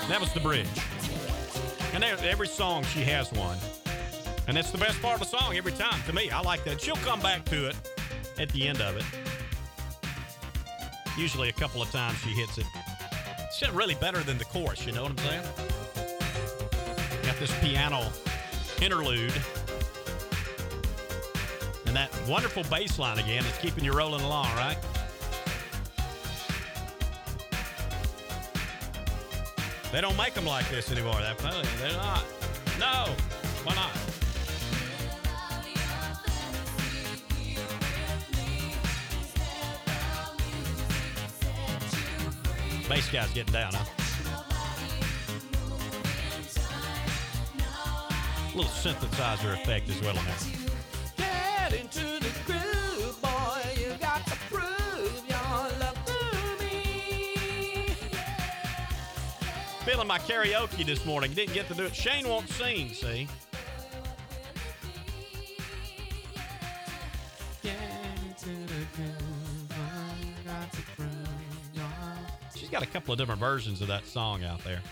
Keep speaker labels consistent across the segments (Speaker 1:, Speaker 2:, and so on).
Speaker 1: That was the bridge. And every song she has one. And that's the best part of the song every time. To me, I like that. She'll come back to it at the end of it. Usually a couple of times she hits it. It's really better than the chorus, you know what I'm saying? Got this piano interlude. And that wonderful bass line again is keeping you rolling along, right? They don't make them like this anymore. They're not. No. Why not? Bass guy's getting down, huh? A little synthesizer effect as well on that.
Speaker 2: Get into the groove, boy. You got to prove your love to me.
Speaker 1: Feeling my karaoke this morning. Didn't get to do it. Shane won't sing, see? She's got a couple of different versions of that song out there.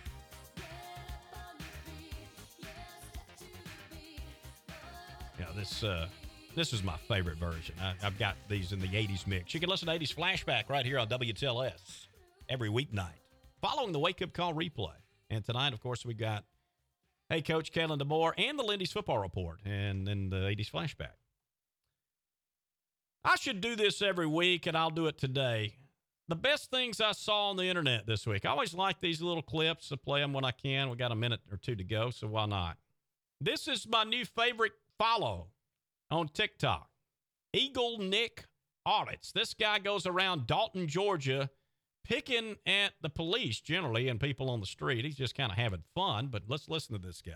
Speaker 1: Yeah, this is my favorite version. I've got these in the 80s mix. You can listen to 80s Flashback right here on WTLS every weeknight, following the Wake Up Call replay. And tonight, of course, we got Hey Coach Kalen DeMoore and the Lindy's Football Report, and then the 80s Flashback. I should do this every week, and I'll do it today. The best things I saw on the internet this week. I always like these little clips to play them when I can. We got a minute or two to go, so why not? This is my new favorite follow on TikTok. Eagle Nick Audits. This guy goes around Dalton, Georgia, picking at the police generally and people on the street. He's just kind of having fun, but let's listen to this guy.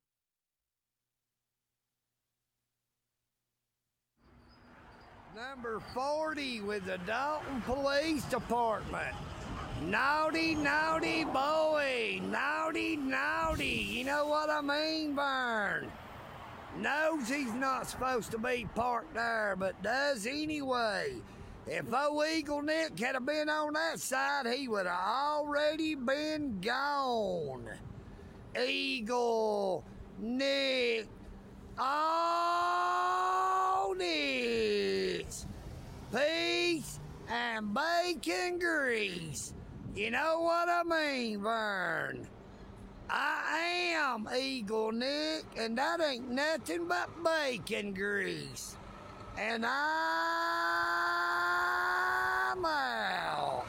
Speaker 3: Number 40 with the Dalton Police Department. Naughty, naughty boy. Naughty, naughty. You know what I mean, Vern? Knows he's not supposed to be parked there, but does anyway. If old Eagle Nick had been on that side, he would have already been gone. Eagle Nick Audits. Peace and bacon grease. You know what I mean, Vern? I am Eagle Nick, and that ain't nothing but bacon grease. And I'm out.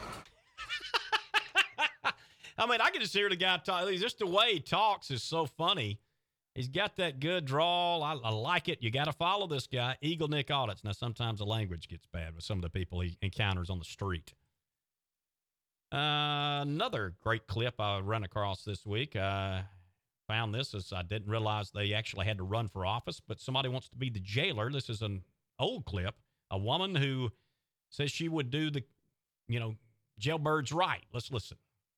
Speaker 1: I mean, I can just hear the guy talk. Just the way he talks is so funny. He's got that good drawl. I like it. You got to follow this guy, Eagle Nick Audits. Now, sometimes the language gets bad with some of the people he encounters on the street. Another great clip I run across this week. I found this as I didn't realize they actually had to run for office, but somebody wants to be the jailer. This is an old clip. A woman who says she would do the, jailbirds right. Let's listen.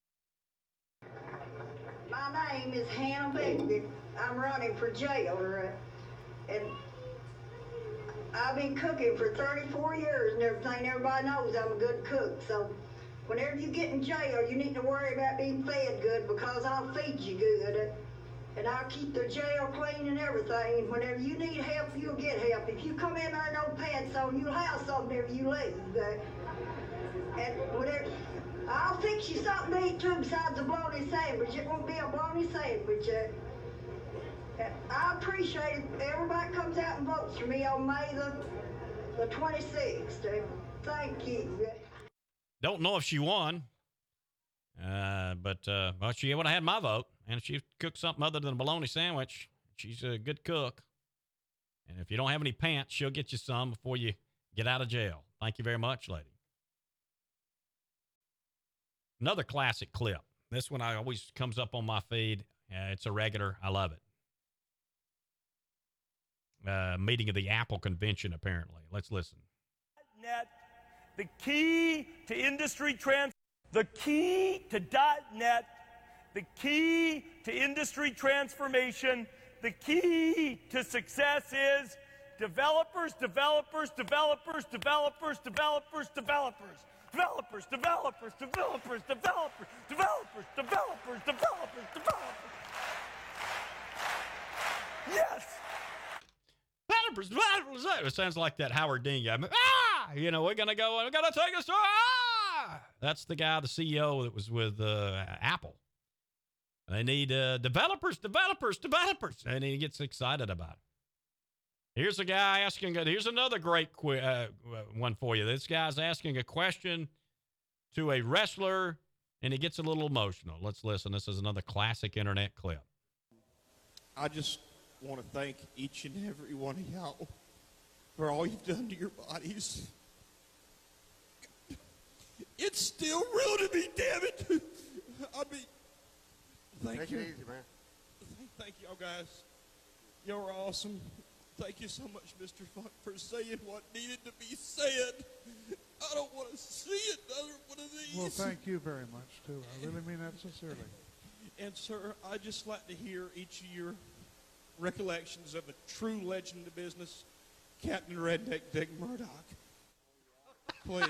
Speaker 4: My name is Hannah Bigby. I'm running for jailer, and I've been cooking for 34 years and everything. Everybody knows I'm a good cook, so whenever you get in jail, you need to worry about being fed good, because I'll feed you good. And I'll keep the jail clean and everything. And whenever you need help, you'll get help. If you come in there no pants on, you'll have something whenever you leave. And whenever, I'll fix you something to eat too besides a bologna sandwich. It won't be a bologna sandwich. I appreciate it. Everybody comes out and votes for me on May the 26th. Thank you.
Speaker 1: Don't know if she won, but she would have had my vote. And if she cooked something other than a bologna sandwich, she's a good cook. And if you don't have any pants, she'll get you some before you get out of jail. Thank you very much, lady. Another classic clip. This one always comes up on my feed. It's a regular. I love it. Meeting of the Apple convention, apparently. Let's listen.
Speaker 5: The key to industry the key to .net, the key to industry transformation, the key to success is developers, developers, developers, developers, developers, developers, developers, developers, developers, developers, developers, developers, developers, developers. Yes!
Speaker 1: It sounds like that Howard Dean guy. You know, we're going to go and we're going to take us to, That's the guy, the CEO that was with Apple. They need developers. And he gets excited about it. Here's a guy asking, here's another great one for you. This guy's asking a question to a wrestler, and he gets a little emotional. Let's listen. This is another classic internet clip.
Speaker 6: I just want to thank each and every one of y'all for all you've done to your bodies. It's still real to me, damn it. I mean, thank you.
Speaker 7: Take it easy, man.
Speaker 6: Thank y'all guys. Y'all are awesome. Thank you so much, Mr. Funk, for saying what needed to be said. I don't want to see another one of these.
Speaker 7: Well, thank you very much, too. I really mean that sincerely.
Speaker 6: And, sir, I'd just like to hear each of your recollections of a true legend of the business, Captain Redneck Dick Murdoch. Please.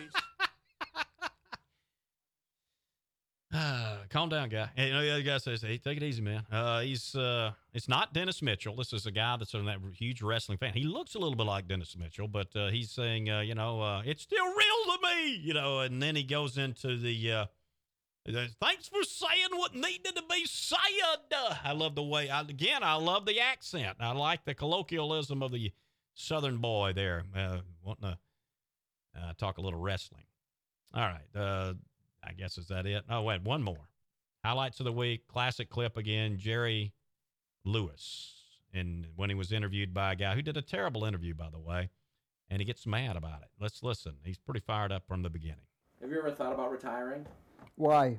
Speaker 1: Calm down, guy. Hey, you know, the other guy says, hey, take it easy, man. It's not Dennis Mitchell. This is a guy that's that huge wrestling fan. He looks a little bit like Dennis Mitchell, but he's saying, it's still real to me, and then he goes into the thanks for saying what needed to be said. I love the way, I love the accent. I like the colloquialism of the Southern boy there, wanting to talk a little wrestling. All right. I guess, is that it? Oh, wait, one more. Highlights of the week, classic clip again, Jerry Lewis. And when he was interviewed by a guy who did a terrible interview, by the way, and he gets mad about it. Let's listen. He's pretty fired up from the beginning.
Speaker 8: Have you ever thought about retiring?
Speaker 9: Why?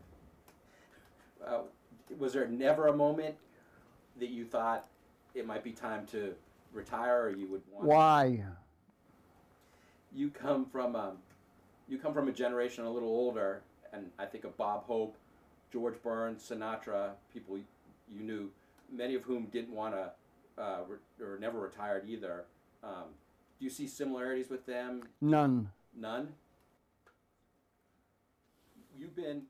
Speaker 8: Was there never a moment that you thought it might be time to retire, or you would want?
Speaker 9: Why?
Speaker 8: You come from a generation a little older, and I think of Bob Hope, George Burns, Sinatra, people you knew, many of whom didn't want to or never retired either. Do you see similarities with them?
Speaker 9: None.
Speaker 8: None? You've been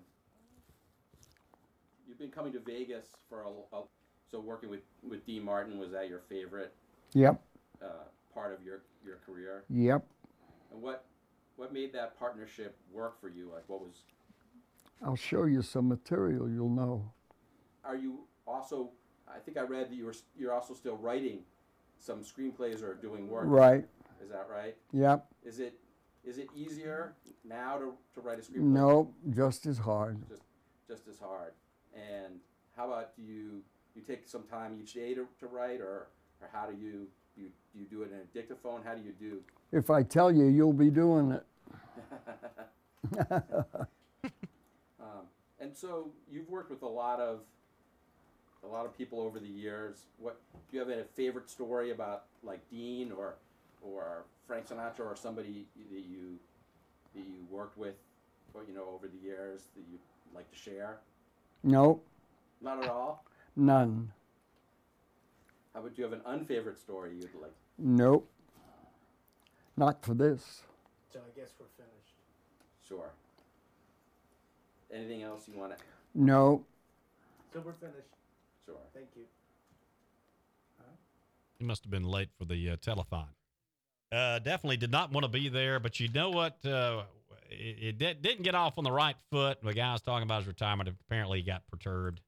Speaker 8: coming to Vegas for so working with Dean Martin, was that your favorite?
Speaker 9: Yep.
Speaker 8: Part of your career?
Speaker 9: Yep.
Speaker 8: And what made that partnership work for you? Like, what was?
Speaker 9: I'll show you some material, you'll know.
Speaker 8: Are you also? I think I read that you're also still writing some screenplays or doing work.
Speaker 9: Right.
Speaker 8: Is that right?
Speaker 9: Yep.
Speaker 8: Is it easier now to write a screenplay?
Speaker 9: No, just as hard.
Speaker 8: Just as hard. And how about do you take some time each day to write, or how do you do it in a dictaphone? How do you do?
Speaker 9: If I tell you, you'll be doing it.
Speaker 8: And so you've worked with a lot of people over the years. What do you have a favorite story about, like Dean or Frank Sinatra, or somebody that you worked with, over the years that you'd like to share?
Speaker 9: Nope.
Speaker 8: Not at all?
Speaker 9: None.
Speaker 8: How about, do you have an unfavorite story you'd like?
Speaker 9: Nope. Not for this.
Speaker 10: So I guess we're finished.
Speaker 8: Sure. Anything else you want to?
Speaker 9: No.
Speaker 10: So we're finished.
Speaker 8: Sure.
Speaker 10: Thank you.
Speaker 1: He must have been late for the telethon. Definitely did not want to be there, but you know what? It didn't get off on the right foot. The guy was talking about his retirement. Apparently, he got perturbed.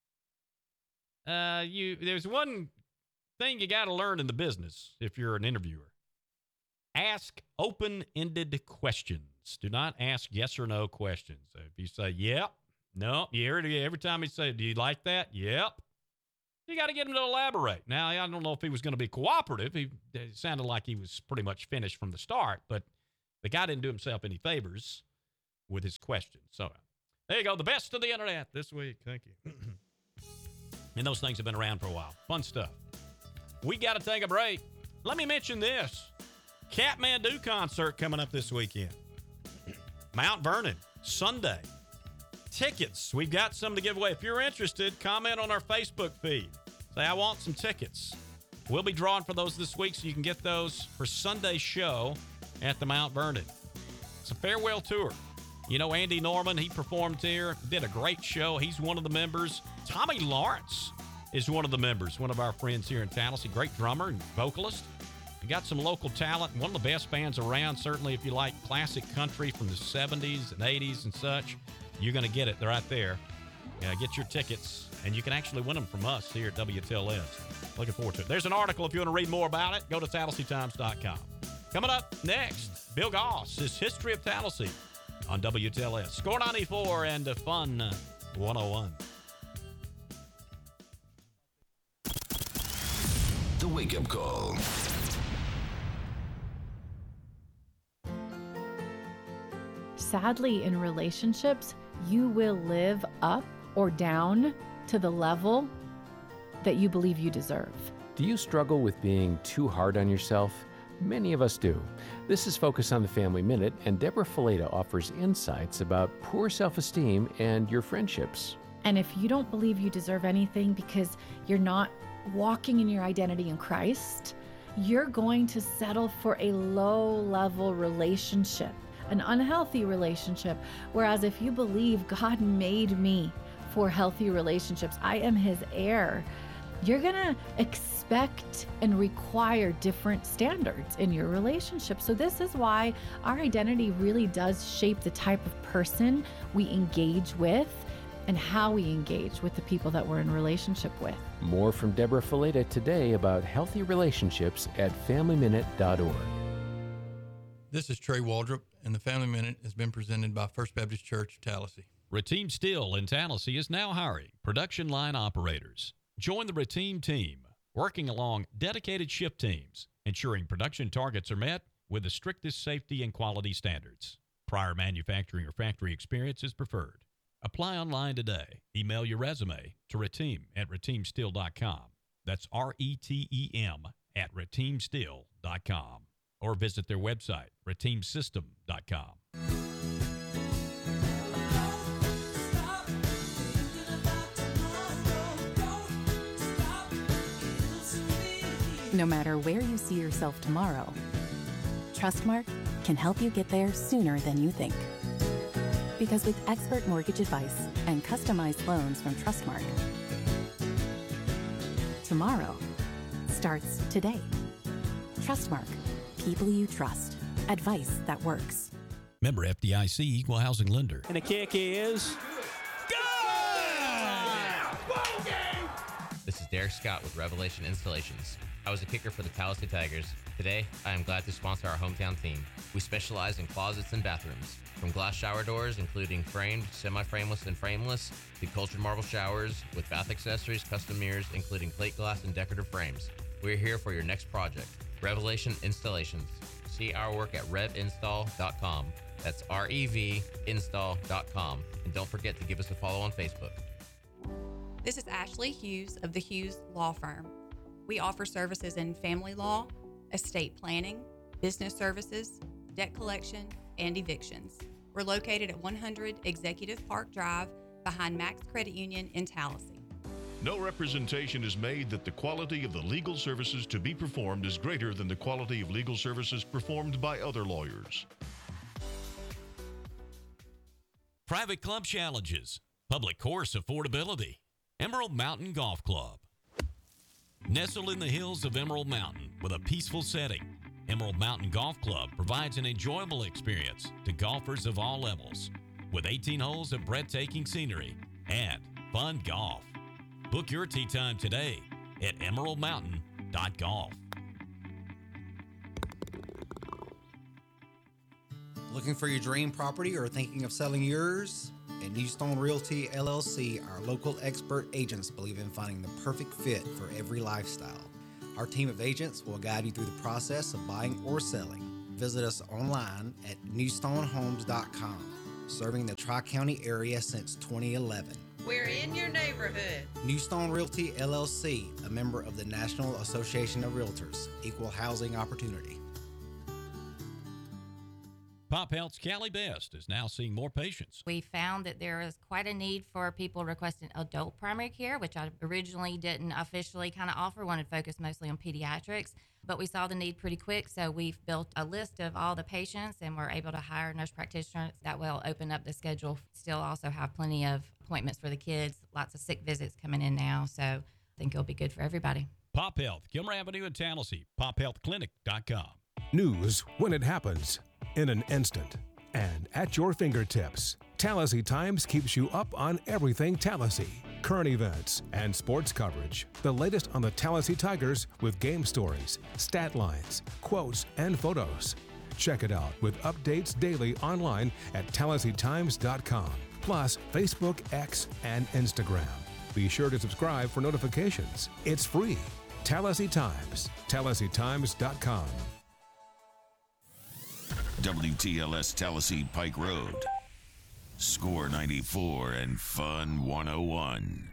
Speaker 1: There's one thing you got to learn in the business if you're an interviewer. Ask open-ended questions. Do not ask yes or no questions. If you say, yep, no, you hear it every time he says, do you like that? Yep. You got to get him to elaborate. Now, I don't know if he was going to be cooperative. It sounded like he was pretty much finished from the start, but the guy didn't do himself any favors with his questions. So there you go. The best of the internet this week. Thank you. And those things have been around for a while. Fun stuff. We got to take a break. Let me mention this. Kathmandu concert coming up this weekend. Mount Vernon, Sunday. Tickets. We've got some to give away. If you're interested, comment on our Facebook feed. Say, I want some tickets. We'll be drawing for those this week, so you can get those for Sunday's show at the Mount Vernon. It's a farewell tour. You know, Andy Norman, he performed here, did a great show. He's one of the members. Tommy Lawrence is one of the members, one of our friends here in Tallahassee. Great drummer and vocalist. We got some local talent, one of the best bands around. Certainly, if you like classic country from the 70s and 80s and such, you're going to get it right there. Get your tickets, and you can actually win them from us here at WTLS. Looking forward to it. There's an article if you want to read more about it. Go to TallasseeTimes.com. Coming up next, Bill Goss, his History of Tallahassee on WTLS. Score 94 and Fun 101.
Speaker 11: The Wake Up Call.
Speaker 12: Sadly, in relationships, you will live up or down to the level that you believe you deserve.
Speaker 13: Do you struggle with being too hard on yourself? Many of us do. This is Focus on the Family Minute, and Deborah Fileta offers insights about poor self-esteem and your friendships.
Speaker 12: And if you don't believe you deserve anything because you're not walking in your identity in Christ, you're going to settle for a low-level relationship, an unhealthy relationship. Whereas if you believe God made me for healthy relationships, I am his heir, you're going to expect and require different standards in your relationship. So this is why our identity really does shape the type of person we engage with and how we engage with the people that we're in relationship with.
Speaker 13: More from Deborah Fileta today about healthy relationships at FamilyMinute.org.
Speaker 14: This is Trey Waldrop, and the Family Minute has been presented by First Baptist Church of Tallahassee.
Speaker 1: Reteam Steel in Tallahassee is now hiring production line operators. Join the Reteam team, working along dedicated shift teams, ensuring production targets are met with the strictest safety and quality standards. Prior manufacturing or factory experience is preferred. Apply online today. Email your resume to reteam@reteamsteel.com. That's RETEM at reteamsteel.com. Or visit their website, reteamsystem.com.
Speaker 15: No matter where you see yourself tomorrow, Trustmark can help you get there sooner than you think. Because with expert mortgage advice and customized loans from Trustmark, tomorrow starts today. Trustmark. People you trust. Advice that works.
Speaker 1: Member FDIC, Equal Housing Lender.
Speaker 2: And the kick is
Speaker 16: This is Derek Scott with Revelation Installations. I was a kicker for the Tallahassee Tigers. Today, I am glad to sponsor our hometown team. We specialize in closets and bathrooms, from glass shower doors, including framed, semi-frameless, and frameless, to cultured marble showers with bath accessories, custom mirrors, including plate glass and decorative frames. We're here for your next project. Revelation Installations. See our work at revinstall.com. That's REVinstall.com. And don't forget to give us a follow on Facebook.
Speaker 17: This is Ashley Hughes of the Hughes Law Firm. We offer services in family law, estate planning, business services, debt collection, and evictions. We're located at 100 Executive Park Drive behind Max Credit Union in Tallahassee.
Speaker 18: No representation is made that the quality of the legal services to be performed is greater than the quality of legal services performed by other lawyers.
Speaker 1: Private club challenges, public course affordability, Emerald Mountain Golf Club. Nestled in the hills of Emerald Mountain with a peaceful setting, Emerald Mountain Golf Club provides an enjoyable experience to golfers of all levels with 18 holes of breathtaking scenery and fun golf. Book your tee time today at emeraldmountain.golf.
Speaker 19: Looking for your dream property or thinking of selling yours? At New Stone Realty LLC, our local expert agents believe in finding the perfect fit for every lifestyle. Our team of agents will guide you through the process of buying or selling. Visit us online at newstonehomes.com, serving the Tri-County area since 2011.
Speaker 20: We're in your neighborhood.
Speaker 19: New Stone Realty LLC, a member of the National Association of Realtors, Equal Housing Opportunity.
Speaker 1: Pop Health's Callie Best is now seeing more patients.
Speaker 21: We found that there is quite a need for people requesting adult primary care, which I originally didn't officially kind of offer, wanted to focus mostly on pediatrics. But we saw the need pretty quick, so we've built a list of all the patients, and we're able to hire nurse practitioners. That will open up the schedule. Still also have plenty of appointments for the kids, lots of sick visits coming in now, so I think it'll be good for everybody.
Speaker 1: Pop Health, Gilmer Avenue in Tallahassee, pophealthclinic.com.
Speaker 22: News when it happens, in an instant, and at your fingertips. Tallahassee Times keeps you up on everything Tallahassee. Current events and sports coverage. The latest on the Tallahassee Tigers with game stories, stat lines, quotes, and photos. Check it out with updates daily online at TallahasseeTimes.com. Plus Facebook, X, and Instagram. Be sure to subscribe for notifications. It's free. Tallahassee Times. TallahasseeTimes.com.
Speaker 11: WTLS Tallahassee Pike Road. Score 94 and Fun 101.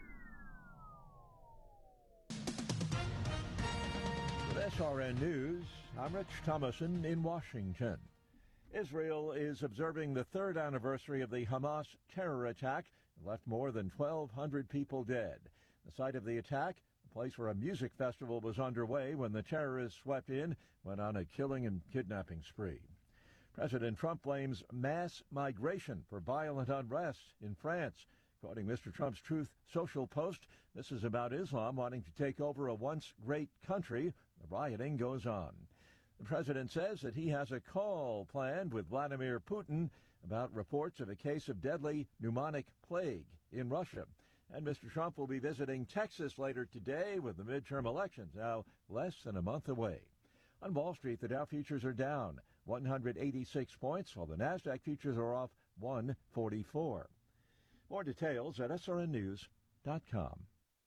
Speaker 23: With SRN News, I'm Rich Thomason in Washington. Israel is observing the third anniversary of the Hamas terror attack that left more than 1,200 people dead. The site of the attack, a place where a music festival was underway when the terrorists swept in, went on a killing and kidnapping spree. President Trump blames mass migration for violent unrest in France. Quoting Mr. Trump's Truth Social post, this is about Islam wanting to take over a once great country. The rioting goes on. The president says that he has a call planned with Vladimir Putin about reports of a case of deadly pneumonic plague in Russia. And Mr. Trump will be visiting Texas later today with the midterm elections now less than a month away. On Wall Street, the Dow futures are down 186 points, while the NASDAQ futures are off 144. More details at srnnews.com.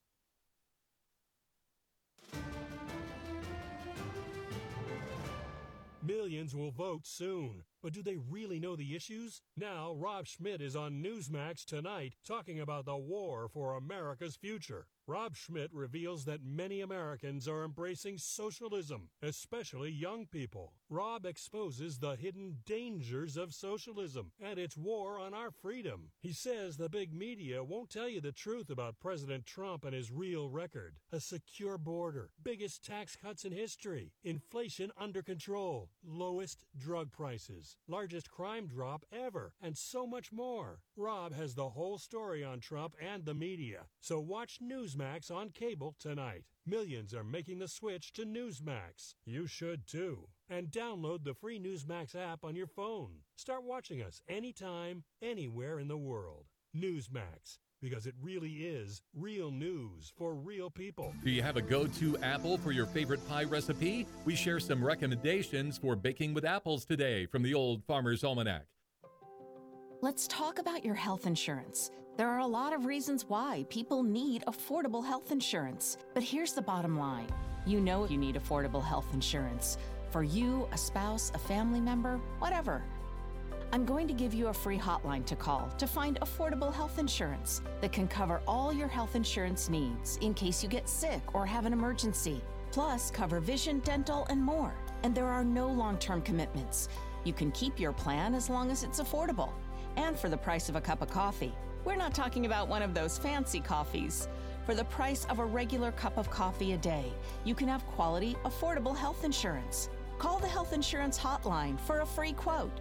Speaker 24: Millions will vote soon, but do they really know the issues? Now, Rob Schmidt is on Newsmax tonight talking about the war for America's future. Rob Schmidt reveals that many Americans are embracing socialism, especially young people. Rob exposes the hidden dangers of socialism and its war on our freedom. He says the big media won't tell you the truth about President Trump and his real record. A secure border, biggest tax cuts in history, inflation under control, lowest drug prices, largest crime drop ever, and so much more. Rob has the whole story on Trump and the media, so watch Newsmax on cable tonight. Millions are making the switch to Newsmax. You should too. And download the free Newsmax app on your phone. Start watching us anytime, anywhere in the world. Newsmax, because it really is real news for real people.
Speaker 25: Do you have a go-to apple for your favorite pie recipe? We share some recommendations for baking with apples today from the Old Farmer's Almanac.
Speaker 26: Let's talk about your health insurance. There are a lot of reasons why people need affordable health insurance. But here's the bottom line. You know you need affordable health insurance. For you, a spouse, a family member, whatever. I'm going to give you a free hotline to call to find affordable health insurance that can cover all your health insurance needs in case you get sick or have an emergency. Plus, cover vision, dental, and more. And there are no long-term commitments. You can keep your plan as long as it's affordable. And for the price of a cup of coffee. We're not talking about one of those fancy coffees. For the price of a regular cup of coffee a day, you can have quality, affordable health insurance. Call the Health Insurance Hotline for a free quote.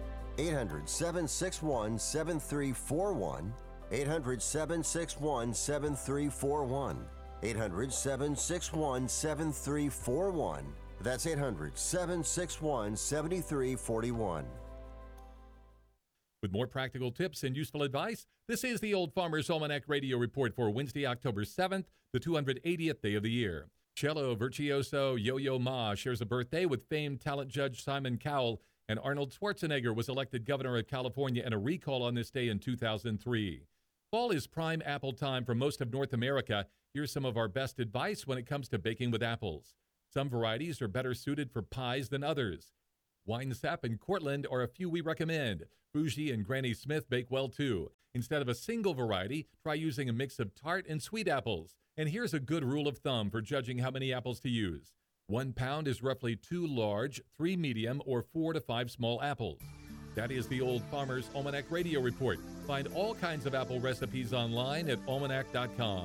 Speaker 27: 800-761-7341. 800-761-7341. 800-761-7341. That's 800-761-7341.
Speaker 25: With more practical tips and useful advice, this is the Old Farmer's Almanac Radio Report for Wednesday, October 7th, the 280th day of the year. Cello virtuoso Yo-Yo Ma shares a birthday with famed talent judge Simon Cowell, and Arnold Schwarzenegger was elected governor of California in a recall on this day in 2003. Fall is prime apple time for most of North America. Here's some of our best advice when it comes to baking with apples. Some varieties are better suited for pies than others. Winesap and Cortland are a few we recommend. Bougie and Granny Smith bake well too. Instead of a single variety, try using a mix of tart and sweet apples. And here's a good rule of thumb for judging how many apples to use. 1 pound is roughly 2 large, 3 medium, or 4 to 5 small apples. That is the Old Farmer's Almanac Radio Report. Find all kinds of apple recipes online at almanac.com.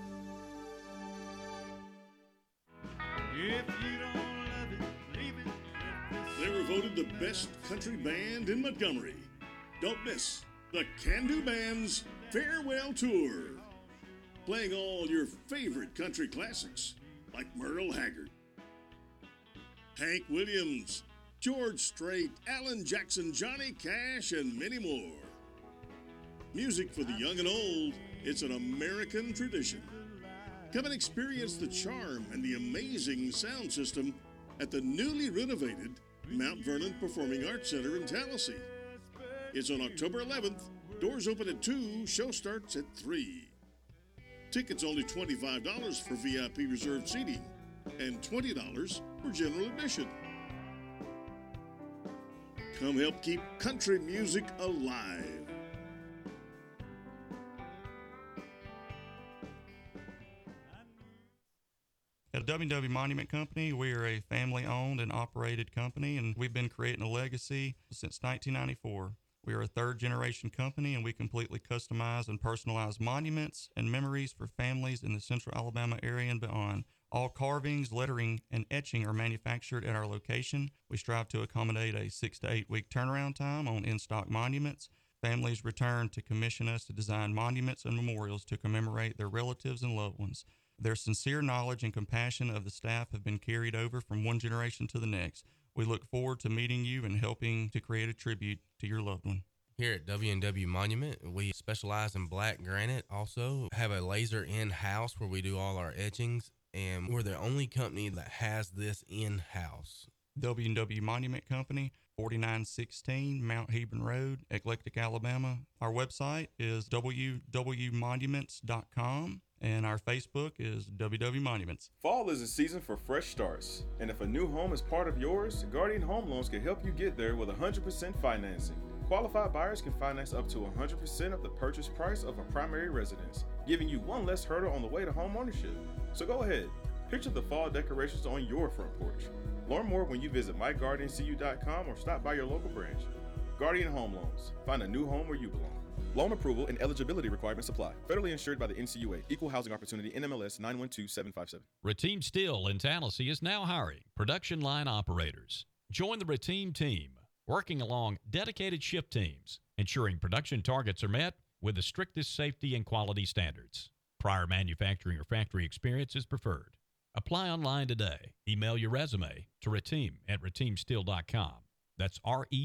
Speaker 3: They were voted the best country band in Montgomery. Don't miss the Can-Do Band's Farewell Tour. Playing all your favorite country classics like Merle Haggard, Hank Williams, George Strait, Alan Jackson, Johnny Cash, and many more. Music for the young and old, it's an American tradition. Come and experience the charm and the amazing sound system at the newly renovated Mount Vernon Performing Arts Center in Tallahassee. It's on October 11th. Doors open at 2, show starts at 3. Tickets only $25 for VIP reserved seating and $20 for general admission. Come help keep country music alive.
Speaker 4: At W&W Monument Company, we are a family-owned and operated company, and we've been creating a legacy since 1994. We are a third-generation company, and we completely customize and personalize monuments and memories for families in the central Alabama area and beyond. All carvings, lettering, and etching are manufactured at our location. We strive to accommodate a 6 to 8 week turnaround time on in-stock monuments. Families return to commission us to design monuments and memorials to commemorate their relatives and loved ones. Their sincere knowledge and compassion of the staff have been carried over from one generation to the next. We look forward to meeting you and helping to create a tribute to your loved one.
Speaker 5: Here at W&W Monument, we specialize in black granite. Also have a laser in-house where we do all our etchings, and we're the only company that has this in-house.
Speaker 4: W&W Monument Company, 4916 Mount Hebron Road, Eclectic, Alabama. Our website is www.monuments.com. And our Facebook is WW Monuments.
Speaker 6: Fall is a season for fresh starts. And if a new home is part of yours, Guardian Home Loans can help you get there with 100% financing. Qualified buyers can finance up to 100% of the purchase price of a primary residence, giving you one less hurdle on the way to home ownership. So go ahead, picture the fall decorations on your front porch. Learn more when you visit myguardiancu.com or stop by your local branch. Guardian Home Loans. Find a new home where you belong. Loan approval and eligibility requirements apply. Federally insured by the NCUA. Equal Housing Opportunity. NMLS 912757.
Speaker 1: Rateem Steel in Tallahassee is now hiring production line operators. Join the Rateem team, working along dedicated shift teams, ensuring production targets are met with the strictest safety and quality standards. Prior manufacturing or factory experience is preferred. Apply online today. Email your resume to rateem@rateemsteel.com. That's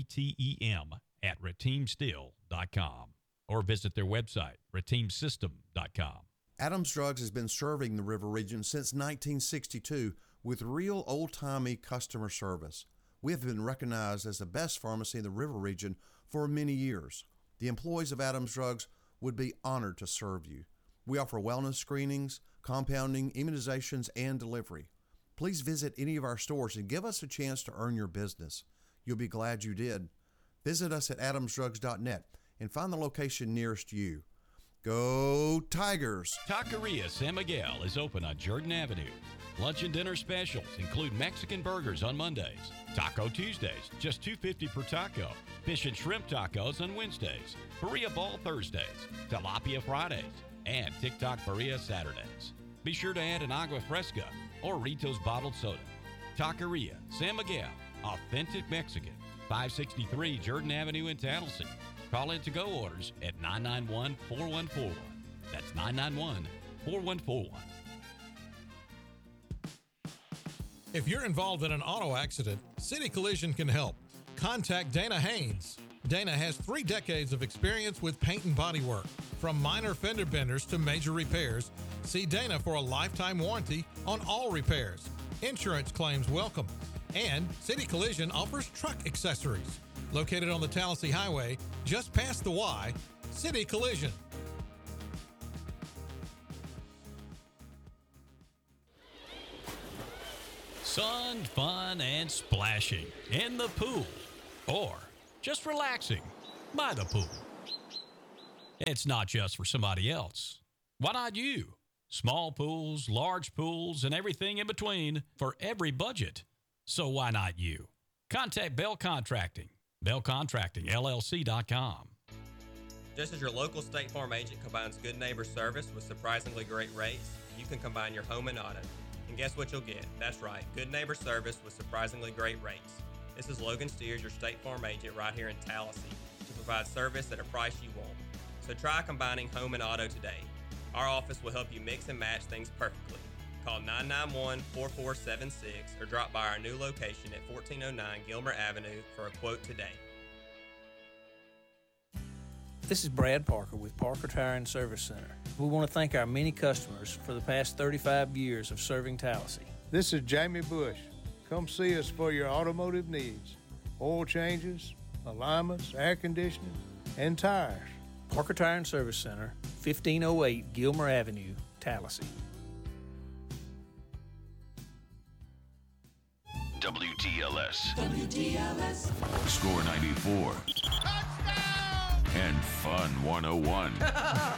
Speaker 1: RETEM@rateemsteel.com. Or visit their website, rateemsystem.com.
Speaker 7: Adams Drugs has been serving the River region since 1962 with real old-timey customer service. We have been recognized as the best pharmacy in the River region for many years. The employees of Adams Drugs would be honored to serve you. We offer wellness screenings, compounding, immunizations, and delivery. Please visit any of our stores and give us a chance to earn your business. You'll be glad you did. Visit us at adamsdrugs.net and find the location nearest you. Go Tigers!
Speaker 1: Taqueria San Miguel is open on Jordan Avenue. Lunch and dinner specials include Mexican burgers on Mondays, Taco Tuesdays, just $2.50 per taco, fish and shrimp tacos on Wednesdays, Parrilla Ball Thursdays, Tilapia Fridays, and TikTok Parrilla Saturdays. Be sure to add an agua fresca or Ritos bottled soda. Taqueria San Miguel, authentic Mexican, 563 Jordan Avenue in Tallahassee. Call in to-go orders at 991-4141. That's 991-4141.
Speaker 8: If you're involved in an auto accident, City Collision can help. Contact Dana Haynes. Dana has 3 decades of experience with paint and body work. From minor fender benders to major repairs, see Dana for a lifetime warranty on all repairs. Insurance claims welcome. And City Collision offers truck accessories. Located on the Tallahassee Highway, just past the Y, City Collision.
Speaker 1: Sun, fun, and splashing in the pool. Or just relaxing by the pool. It's not just for somebody else. Why not you? Small pools, large pools, and everything in between for every budget. So why not you? Contact Bell Contracting. BellContractingLLC.com.
Speaker 2: Just as your local State Farm agent combines good neighbor service with surprisingly great rates, you can combine your home and auto. And guess what you'll get? That's right, good neighbor service with surprisingly great rates. This is Logan Steers, your State Farm agent right here in Tallahassee, to provide service at a price you want. So try combining home and auto today. Our office will help you mix and match things perfectly. Call 991-4476 or drop by our new location at 1409 Gilmer Avenue for a quote today.
Speaker 9: This is Brad Parker with Parker Tire and Service Center. We want to thank our many customers for the past 35 years of serving Tallahassee.
Speaker 10: This is Jamie Bush. Come see us for your automotive needs. Oil changes, alignments, air conditioning, and tires.
Speaker 9: Parker Tire and Service Center, 1508 Gilmer Avenue, Tallahassee.
Speaker 11: WTLS. Score 94. And Fun 101.